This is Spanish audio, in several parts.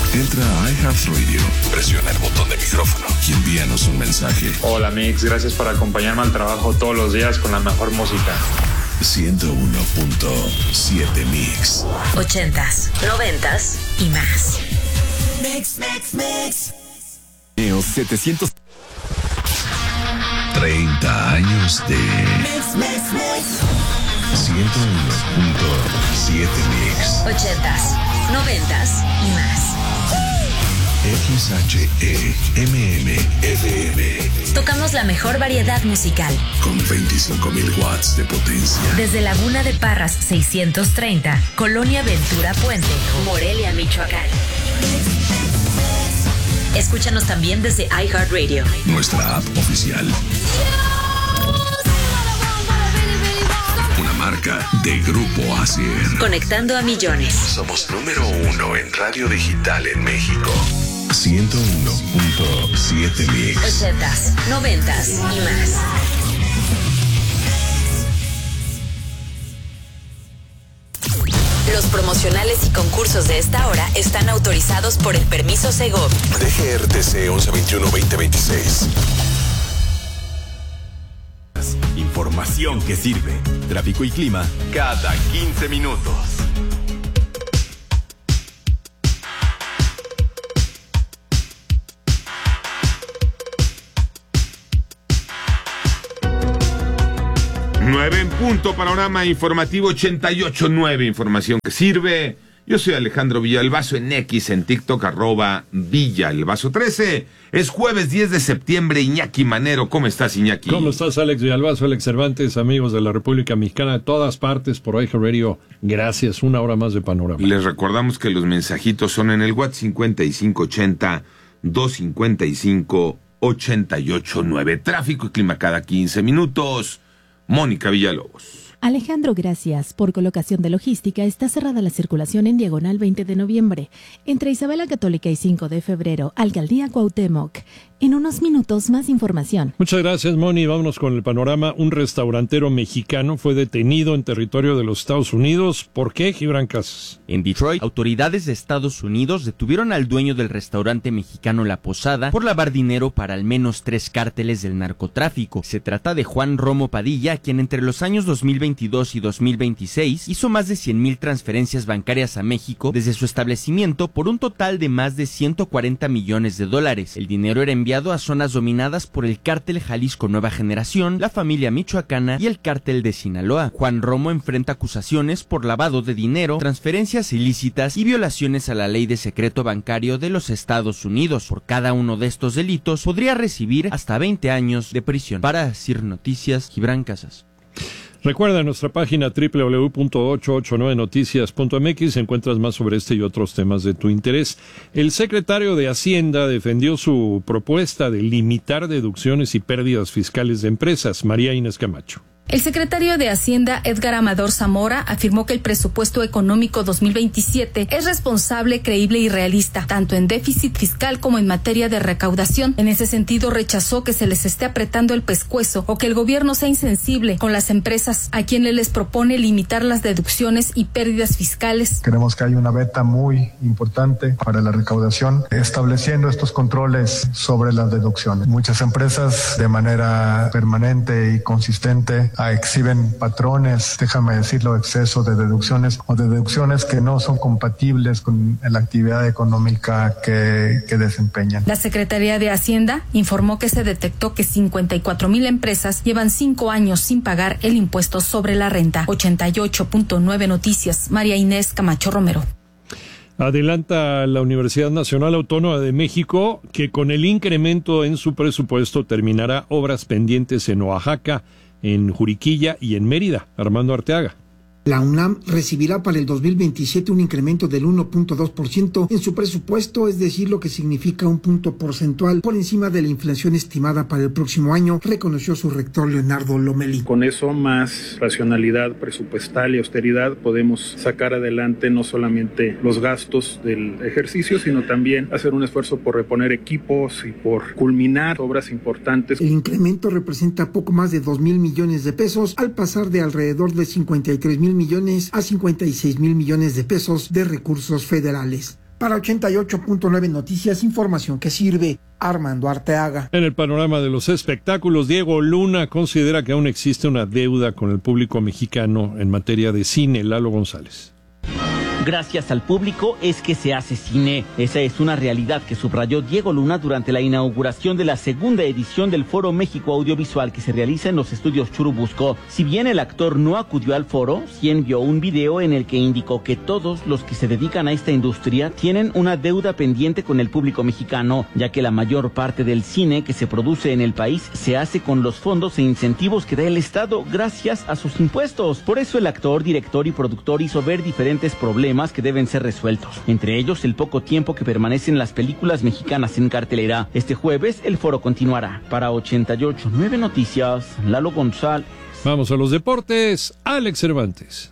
Entra a iHeartRadio, presiona el botón de micrófono y envíanos un mensaje. Hola Mix, gracias por acompañarme al trabajo todos los días con la mejor música. 101.7 Mix. 80s, 90s y más. Mix. 700. 30 años de Mix. 101.7 Mix. 80s, 90s y más. XHEMM-FM. Tocamos la mejor variedad musical. Con 25,000 watts de potencia. Desde Laguna de Parras 630, Colonia Ventura Puente, Morelia, Michoacán. Escúchanos también desde iHeartRadio, Nuestra app oficial. Una marca de Grupo Asier. Conectando a millones. Somos número 1 en radio digital en México. 101.7 Mix. 80s, 90s y más. Los promocionales y concursos de esta hora están autorizados por el permiso Segov. DGRTC 1121-2026. Información que sirve. Tráfico y clima cada 15 minutos. Nueve en punto, panorama informativo 88.9, información que sirve. Yo soy Alejandro Villalbazo en X, en TikTok, @Villalbazo13. Es jueves 10 de septiembre, Iñaki Manero. ¿Cómo estás, Iñaki? ¿Cómo estás, Alex Villalbazo, Alex Cervantes, amigos de la República Mexicana de todas partes por iHeartRadio? Gracias, una hora más de panorama. Les recordamos que los mensajitos son en el WhatsApp 5580-255-889. Tráfico y clima cada 15 minutos. Mónica Villalobos. Alejandro, gracias. Por colocación de logística, está cerrada la circulación en diagonal 20 de noviembre, entre Isabela Católica y 5 de febrero, Alcaldía Cuauhtémoc. En unos minutos, más información. Muchas gracias, Moni. Vámonos con el panorama. Un restaurantero mexicano fue detenido en territorio de los Estados Unidos. ¿Por qué, Gibran Casas? En Detroit, autoridades de Estados Unidos detuvieron al dueño del restaurante mexicano La Posada por lavar dinero para al menos 3 cárteles del narcotráfico. Se trata de Juan Romo Padilla, quien entre los años 2022 y 2026 hizo más de 100,000 transferencias bancarias a México desde su establecimiento por un total de más de $140 millones. El dinero era enviado a zonas dominadas por el cártel Jalisco Nueva Generación, la familia michoacana y el cártel de Sinaloa. Juan Romo enfrenta acusaciones por lavado de dinero, transferencias ilícitas y violaciones a la ley de secreto bancario de los Estados Unidos. Por cada uno de estos delitos podría recibir hasta 20 años de prisión. Para CIR Noticias, Gibran Casas. Recuerda nuestra página www.889noticias.mx, encuentras más sobre este y otros temas de tu interés. El secretario de Hacienda defendió su propuesta de limitar deducciones y pérdidas fiscales de empresas. María Inés Camacho. El secretario de Hacienda, Edgar Amador Zamora, afirmó que el presupuesto económico 2027 es responsable, creíble y realista, tanto en déficit fiscal como en materia de recaudación. En ese sentido, rechazó que se les esté apretando el pescuezo o que el gobierno sea insensible con las empresas, a quienes les propone limitar las deducciones y pérdidas fiscales. Queremos que haya una beta muy importante para la recaudación, estableciendo estos controles sobre las deducciones. Muchas empresas, de manera permanente y consistente, exhiben patrones, déjame decirlo, exceso de deducciones o de deducciones que no son compatibles con la actividad económica que desempeñan. La Secretaría de Hacienda informó que se detectó que 54,000 empresas llevan 5 años sin pagar el impuesto sobre la renta. 88.9 Noticias, María Inés Camacho Romero. Adelanta la Universidad Nacional Autónoma de México que con el incremento en su presupuesto terminará obras pendientes en Oaxaca, en Juriquilla y en Mérida. Armando Arteaga. La UNAM recibirá para el 2027 un incremento del 1.2% en su presupuesto, es decir, lo que significa un punto porcentual por encima de la inflación estimada para el próximo año, reconoció su rector Leonardo Lomelí. Con eso, más racionalidad presupuestal y austeridad, podemos sacar adelante no solamente los gastos del ejercicio, sino también hacer un esfuerzo por reponer equipos y por culminar obras importantes. El incremento representa poco más de 2,000 millones de pesos, al pasar de alrededor de 53,000 millones a 56,000 millones de pesos de recursos federales. Para 88.9 Noticias, información que sirve. Armando Arteaga. En el panorama de los espectáculos, Diego Luna considera que aún existe una deuda con el público mexicano en materia de cine. Lalo González. Gracias al público es que se hace cine. Esa es una realidad que subrayó Diego Luna durante la inauguración de la segunda edición del Foro México Audiovisual que se realiza en los estudios Churubusco. Si bien el actor no acudió al foro, sí envió un video en el que indicó que todos los que se dedican a esta industria tienen una deuda pendiente con el público mexicano, ya que la mayor parte del cine que se produce en el país se hace con los fondos e incentivos que da el Estado gracias a sus impuestos. Por eso el actor, director y productor hizo ver diferentes problemas que deben ser resueltos, entre ellos el poco tiempo que permanecen las películas mexicanas en cartelera. Este jueves el foro continuará. Para 88.9 Noticias, Lalo González. Vamos a los deportes, Alex Cervantes.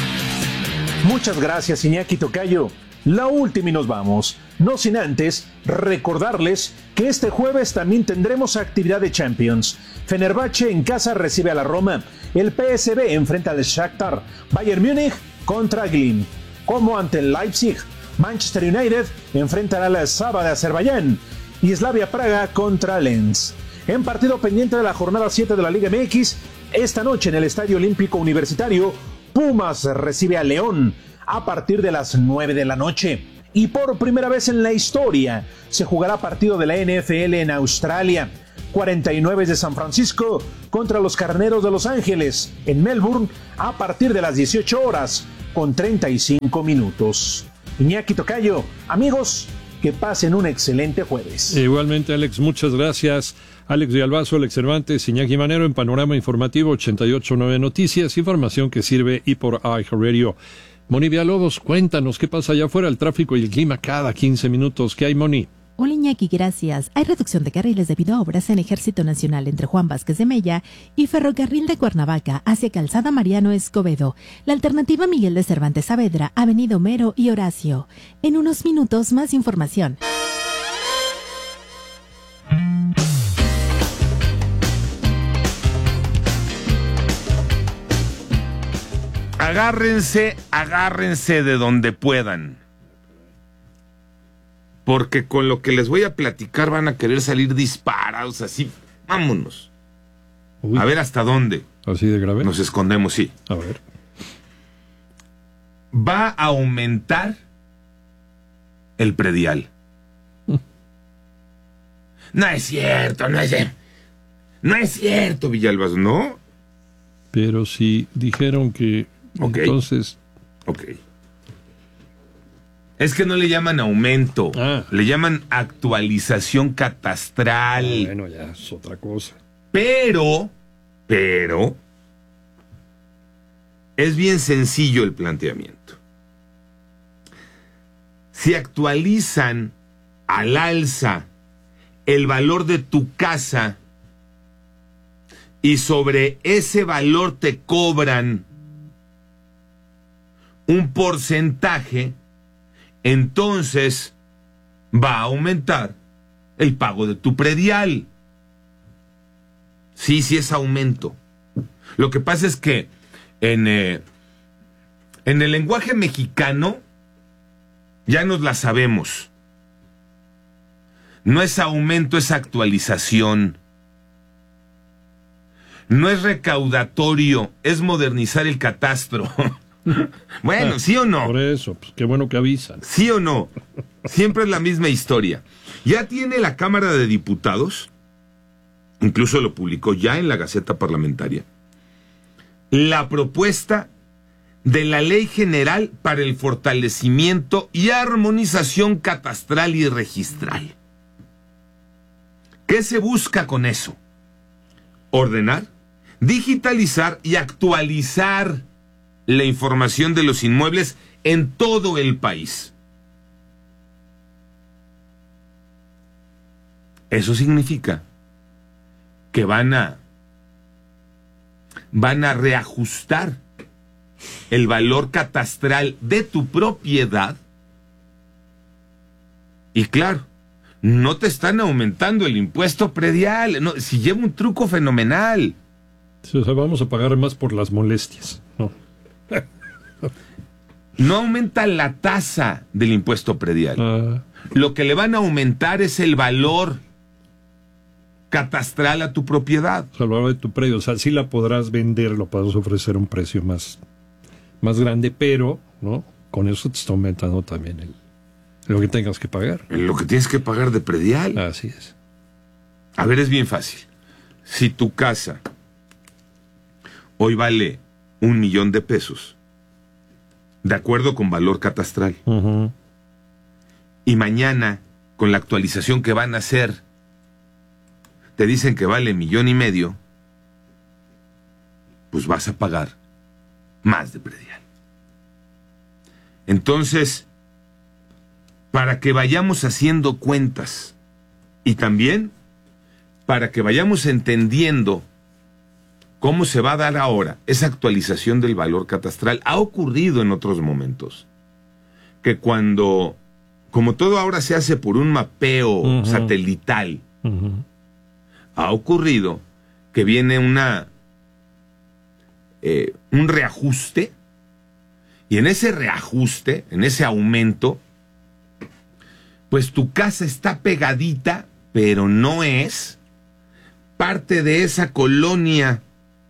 Muchas gracias, Iñaki Tocayo. La última y nos vamos. No sin antes recordarles que este jueves también tendremos actividad de Champions. Fenerbahce en casa recibe a la Roma. El PSV enfrenta al Shakhtar. Bayern Múnich contra Glin. Como ante el Leipzig, Manchester United enfrentará a la Saba de Azerbaiyán y Slavia Praga contra Lens. En partido pendiente de la jornada 7 de la Liga MX, esta noche en el Estadio Olímpico Universitario, Pumas recibe a León a partir de las 9 de la noche. Y por primera vez en la historia se jugará partido de la NFL en Australia. 49 de San Francisco contra los Carneros de Los Ángeles en Melbourne a partir de las 18 horas con 35 minutos. Iñaki Tocayo, amigos, que pasen un excelente jueves. Igualmente, Alex, muchas gracias. Alex Villalbazo, Alex Cervantes, Iñaki Manero en Panorama Informativo 88.9 Noticias, información que sirve y por iHeartRadio. Moni Villalobos, cuéntanos qué pasa allá afuera, el tráfico y el clima cada 15 minutos. ¿Qué hay, Moni? Hola Iñaki, gracias. Hay reducción de carriles debido a obras en Ejército Nacional entre Juan Vázquez de Mella y Ferrocarril de Cuernavaca hacia Calzada Mariano Escobedo. La alternativa Miguel de Cervantes Saavedra, Avenida Homero y Horacio. En unos minutos más información. Agárrense de donde puedan. Porque con lo que les voy a platicar van a querer salir disparados así. Vámonos. Uy. A ver hasta dónde. ¿Así de grave? Nos escondemos, sí. A ver. Va a aumentar el predial. No es cierto, no es cierto, Villalbazo, ¿no? Pero si dijeron que... Okay. Entonces... Ok. Es que no le llaman aumento, le llaman actualización catastral. Bueno, ya es otra cosa. Pero, es bien sencillo el planteamiento. Si actualizan al alza el valor de tu casa y sobre ese valor te cobran un porcentaje, entonces va a aumentar el pago de tu predial. Sí es aumento. Lo que pasa es que en el lenguaje mexicano ya nos la sabemos. No es aumento, es actualización. No es recaudatorio, es modernizar el catastro. Bueno, ¿sí o no? Por eso, pues qué bueno que avisan. ¿Sí o no? Siempre es la misma historia. Ya tiene la Cámara de Diputados, incluso lo publicó ya en la Gaceta Parlamentaria, la propuesta de la Ley General para el Fortalecimiento y Armonización Catastral y Registral. ¿Qué se busca con eso? Ordenar, digitalizar y actualizar la información de los inmuebles en todo el país. Eso significa que van a reajustar el valor catastral de tu propiedad y claro, no te están aumentando el impuesto predial. No, si lleva un truco fenomenal. Sí, o sea, vamos a pagar más por las molestias, ¿no? No aumenta la tasa del impuesto predial. Lo que le van a aumentar es el valor catastral a tu propiedad. O sea, el valor de tu predio. O sea, sí la podrás vender, lo podrás ofrecer a un precio más grande, pero, ¿no? Con eso te está aumentando también lo que tengas que pagar. Lo que tienes que pagar de predial. Así es. A ver, es bien fácil. Si tu casa hoy vale $1,000,000, de acuerdo con valor catastral, y mañana, con la actualización que van a hacer, te dicen que vale $1,500,000, pues vas a pagar más de predial. Entonces, para que vayamos haciendo cuentas y también para que vayamos entendiendo cómo se va a dar ahora esa actualización del valor catastral, ha ocurrido en otros momentos que como todo ahora se hace por un mapeo satelital, ha ocurrido que viene un reajuste, y en ese reajuste, en ese aumento, pues tu casa está pegadita, pero no es parte de esa colonia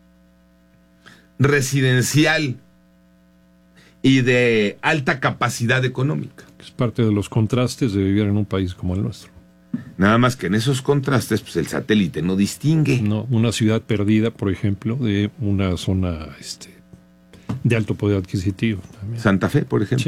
residencial y de alta capacidad económica. Es parte de los contrastes de vivir en un país como el nuestro. Nada más que en esos contrastes, pues el satélite no distingue. No, una ciudad perdida, por ejemplo, de una zona de alto poder adquisitivo. También. Santa Fe, por ejemplo.